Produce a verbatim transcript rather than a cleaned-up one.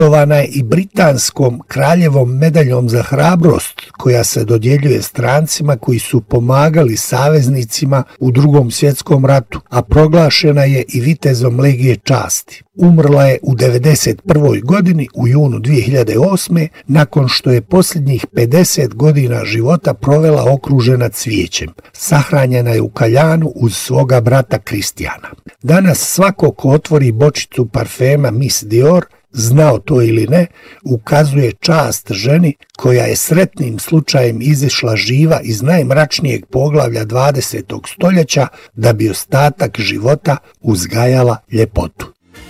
Počastovana je i britanskom kraljevom medaljom za hrabrost, koja se dodjeljuje strancima koji su pomagali saveznicima u Drugom svjetskom ratu, a proglašena je i vitezom Legije časti. Umrla je u devedeset prvoj godini u junu dvije hiljade osme nakon što je posljednjih pedeset godina života provela okružena cvijećem. Sahranjena je u Kaljanu uz svoga brata Kristijana. Danas svako ko otvori bočicu parfema Miss Dior, znao to ili ne, ukazuje čast ženi koja je sretnim slučajem izišla živa iz najmračnijeg poglavlja dvadesetog stoljeća da bi ostatak života uzgajala ljepotu.